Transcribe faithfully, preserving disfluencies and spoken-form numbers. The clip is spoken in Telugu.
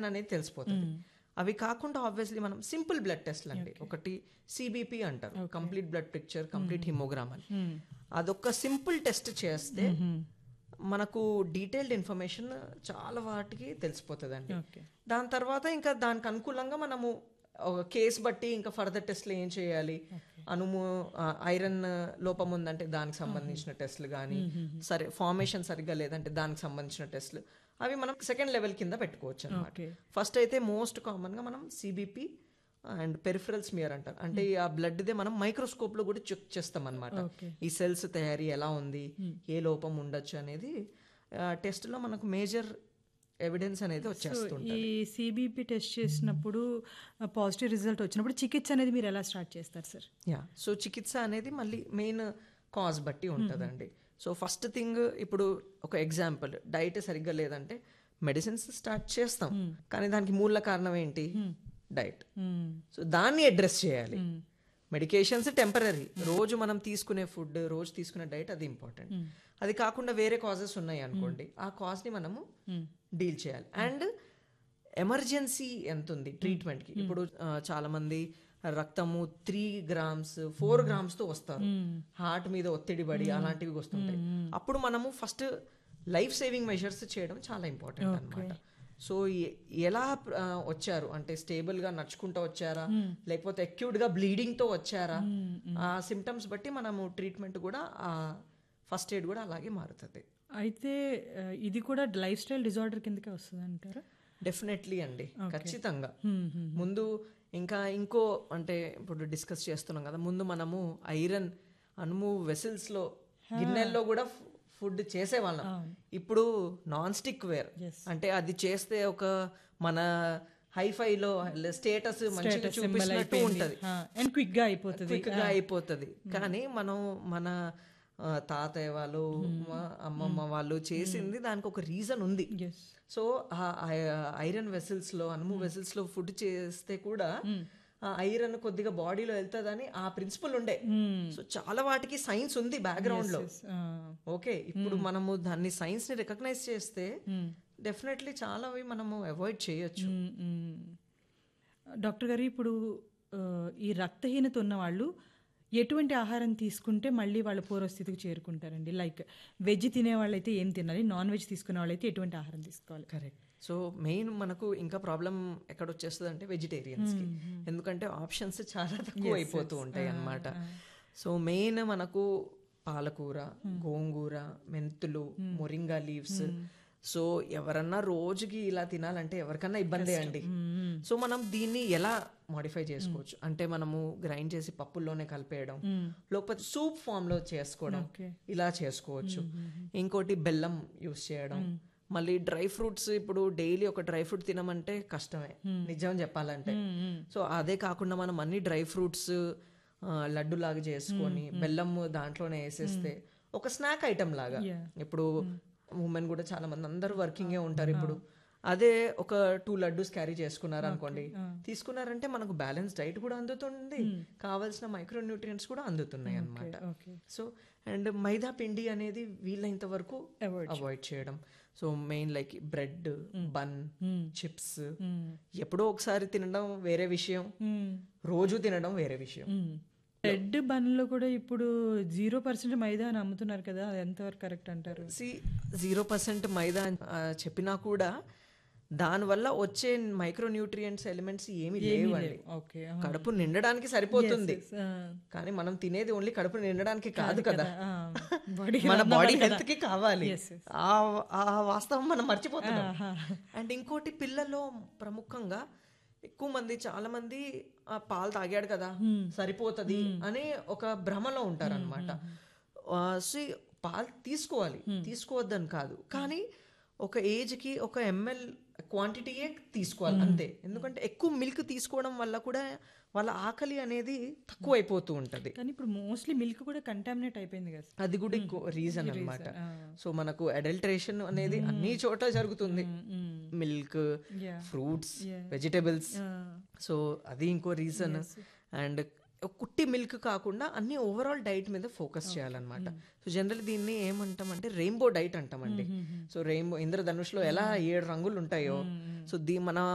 ఐరన్ అనేది తెలిసిపోతుంది. అవి కాకుండా ఆబ్వియస్లీ మనం సింపుల్ బ్లడ్ టెస్ట్లు అండి. ఒకటి సిబిపి అంటారు, complete blood picture, complete haemogram అని. అదొక సింపుల్ టెస్ట్ చేస్తే మనకు డీటెయిల్డ్ ఇన్ఫర్మేషన్ చాలా వాటికి తెలిసిపోతుందండి. దాని తర్వాత ఇంకా దానికి అనుకూలంగా మనము కేసు బట్టి ఇంకా ఫర్దర్ టెస్ట్లు ఏం చేయాలి, అనుము ఐరన్ లోపం ఉందంటే దానికి సంబంధించిన టెస్ట్లు కానీ, సరే ఫార్మేషన్ సరిగ్గా లేదంటే దానికి సంబంధించిన టెస్ట్లు, అవి మనం సెకండ్ లెవెల్ కింద పెట్టుకోవచ్చు అనమాట. ఫస్ట్ అయితే మోస్ట్ కామన్గా మనం సిబిపి అండ్ పెరిఫరల్ స్మియర్ అంటారు. అంటే ఆ బ్లడ్దే మనం మైక్రోస్కోప్లో కూడా చెక్ చేస్తాం అనమాట. ఈ సెల్స్ తయారీ ఎలా ఉంది, ఏ లోపం ఉండొచ్చు అనేది టెస్ట్లో మనకు మేజర్ ఎవిడెన్స్ అనేది వచ్చేస్తుంది. ఈ సిబిపి టెస్ట్ చేసినప్పుడు పాజిటివ్ రిజల్ట్ వచ్చినప్పుడు చికిత్స అనేది మీరు ఎలా స్టార్ట్ చేస్తారు సార్? యా, సో చికిత్స అనేది మళ్ళీ మెయిన్ కాజ్ బట్టి ఉంటుందండి. సో ఫస్ట్ థింగ్, ఇప్పుడు ఒక ఎగ్జాంపుల్, డైట్ సరిగ్గా లేదంటే మెడిసిన్స్ స్టార్ట్ చేస్తాం, కానీ దానికి మూల కారణం ఏంటి? డైట్. సో దాన్ని అడ్రస్ చేయాలి. మెడికేషన్స్ టెంపరీ, రోజు మనం తీసుకునే ఫుడ్, రోజు తీసుకునే డైట్ అది ఇంపార్టెంట్. అది కాకుండా వేరే కాజెస్ ఉన్నాయి అనుకోండి, ఆ కాజ్ని మనము డీల్ చేయాలి. అండ్ ఎమర్జెన్సీ ఎంత ఉంది ట్రీట్మెంట్కి. ఇప్పుడు చాలా మంది రక్తము త్రీ గ్రామ్స్ ఫోర్ గ్రామ్స్తో వస్తారు, హార్ట్ మీద ఒత్తిడి పడి అలాంటివి వస్తుంటాయి. అప్పుడు మనము ఫస్ట్ లైఫ్ సేవింగ్ మెజర్స్ చేయడం చాలా ఇంపార్టెంట్ అనమాట. సో ఎలా వచ్చారు అంటే స్టేబుల్గా నడుచుకుంటూ వచ్చారా, లేకపోతే అక్యూట్గా బ్లీడింగ్తో వచ్చారా, ఆ సిమ్టమ్స్ బట్టి మనము ట్రీట్మెంట్ కూడా ఫస్ట్ ఎయిడ్ కూడా అలాగే మారుతుంది. అయితే ఇది కూడా లైఫ్ స్టైల్ డిజార్డర్ కిందకే వస్తుంది అంటారా? డెఫినెట్లీ అండి, ఖచ్చితంగా. ముందు ఇంకా ఇంకో అంటే ఇప్పుడు డిస్కస్ చేస్తున్నాం కదా, ముందు మనము ఐరన్ అనుము వెసిల్స్లో గిన్నెల్లో కూడా ఫుడ్ చేసేవాళ్ళం. ఇప్పుడు నాన్ స్టిక్ వేర్, అంటే అది చేస్తే ఒక మన హైఫైలో స్టేటస్ మంచిగా చూపిస్తున్నట్టు ఉంటుంది, క్విక్గా అయిపోతుంది క్విక్గా అయిపోతుంది. కానీ మనం మన తాతయ్య వాళ్ళు, అమ్మమ్మ వాళ్ళు చేసింది దానికి ఒక రీజన్ ఉంది. సో ఐరన్ వెసిల్స్లో, అనుము వెసిల్స్లో ఫుడ్ చేస్తే కూడా ఐరన్ కొద్దిగా బాడీలో వెళ్తుందని ఆ ప్రిన్సిపల్ ఉండే. సో చాలా వాటికి సైన్స్ ఉంది బ్యాక్గ్రౌండ్ లో. ఓకే, ఇప్పుడు మనము దాన్ని సైన్స్ ని రికగ్నైజ్ చేస్తే డెఫినెట్లీ చాలా మనము అవాయిడ్ చేయొచ్చు. డాక్టర్ గారు, ఇప్పుడు ఈ రక్తహీనత ఉన్న వాళ్ళు ఎటువంటి ఆహారం తీసుకుంటే మళ్ళీ వాళ్ళ పూర్వస్థితికి చేరుకుంటారండి? లైక్ వెజ్ తినే వాళ్ళైతే ఏం తినాలి, నాన్ వెజ్ తీసుకునే వాళ్ళైతే ఎటువంటి ఆహారం తీసుకోవాలి? కరెక్ట్. సో మెయిన్ మనకు ఇంకా ప్రాబ్లం ఎక్కడ వచ్చేస్తుంది అంటే వెజిటేరియన్స్కి, ఎందుకంటే ఆప్షన్స్ చాలా తక్కువ అయిపోతూ ఉంటాయి అన్నమాట. సో మెయిన్ మనకు పాలకూర, గోంగూర, మెంతులు, మొరింగా లీవ్స్. సో ఎవరన్నా రోజుకి ఇలా తినాలంటే ఎవరికన్నా ఇబ్బందే అండి. సో మనం దీన్ని ఎలా మోడిఫై చేసుకోవచ్చు అంటే మనము గ్రైండ్ చేసి పప్పుల్లోనే కలిపేయడం, లేకపోతే సూప్ ఫామ్ లో చేసుకోవడం, ఇలా చేసుకోవచ్చు. ఇంకోటి బెల్లం యూస్ చేయడం. మళ్ళీ డ్రై ఫ్రూట్స్, ఇప్పుడు డైలీ ఒక డ్రై ఫ్రూట్ తినమంటే కష్టమే నిజం చెప్పాలంటే. సో అదే కాకుండా మనం అన్ని డ్రై ఫ్రూట్స్ లడ్డు లాగా చేసుకొని బెల్లం దాంట్లోనే వేసేస్తే ఒక స్నాక్ ఐటమ్ లాగా. ఇప్పుడు ఉమెన్ కూడా చాలా మంది అందరూ వర్కింగే ఉంటారు. ఇప్పుడు అదే ఒక టూ లడ్డూస్ క్యారీ చేసుకున్నారు అనుకోండి, తీసుకున్నారంటే మనకు బ్యాలెన్స్ డైట్ కూడా అందుతుంది, కావాల్సిన మైక్రో న్యూట్రియంట్స్ కూడా అందుతున్నాయి అన్నమాట. సో అండ్ మైదా పిండి అనేది వీలైనంత వరకు అవాయిడ్ చేయడం. So main like bread, bun, chips ఎప్పుడో ఒకసారి తినడం వేరే విషయం, రోజు తినడం వేరే విషయం. బ్రెడ్ బన్లో కూడా ఇప్పుడు జీరో పర్సెంట్ మైదా అని అమ్ముతున్నారు కదా, అది ఎంతవరకు కరెక్ట్ అంటారు? సి జీరో పర్సెంట్ మైదా చెప్పినా కూడా దానివల్ల వచ్చే మైక్రో న్యూట్రియంట్స్ ఎలిమెంట్స్ ఏమి లేవండి. కడుపు నిండడానికి సరిపోతుంది, కానీ మనం తినేది ఓన్లీ కడుపు నిండడానికి కాదు కదా, మన బాడీ హెల్త్ కి కావాలి. ఆ వాస్తవం మనం మర్చిపోతున్నాం. అండ్ ఇంకోటి, పిల్లల్లో ప్రముఖంగా ఎక్కువ మంది చాలా మంది పాలు తాగాడు కదా సరిపోతుంది అనే ఒక భ్రమలో ఉంటారు అనమాట. సో పాలు తీసుకోవాలి, తీసుకోవద్దని కాదు, కానీ ఒక ఏజ్కి ఒక ఎంఎల్ క్వాంటిటీయే తీసుకోవాలి అంతే. ఎందుకంటే ఎక్కువ మిల్క్ తీసుకోవడం వల్ల కూడా వాళ్ళ ఆకలి అనేది తక్కువ అయిపోతూ ఉంటుంది. కానీ ఇప్పుడు మోస్ట్లీ మిల్క్ కూడా కంటామినేట్ అయిపోయింది కదా, అది కూడా ఇంకో రీజన్ అనమాట. సో మనకు అడల్టరేషన్ అనేది అన్ని చోట జరుగుతుంది, మిల్క్, ఫ్రూట్స్, వెజిటబుల్స్. సో అది ఇంకో రీజన్. అండ్ కుట్టి మిల్క్ కాకుండా అన్ని ఓవరాల్ డైట్ మీద ఫోకస్ చేయాలన్నమాట. సో జనరల్ దీన్ని ఏమంటామంటే రెయిన్బో డైట్ అంటామండి. సో రెయిన్బో ఇంద్రధనుష్లో ఎలా ఏడు రంగులు ఉంటాయో, సో దీ మన